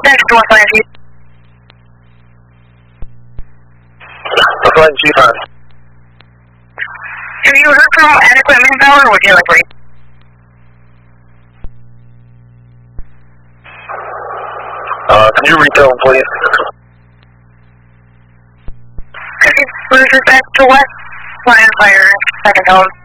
Dispatch to 1 Chief. Flying Chief on. Have you heard from adequate manpower or would you like to wait? Can you retell, please? Lose dispatch to West Lion Fire, second home.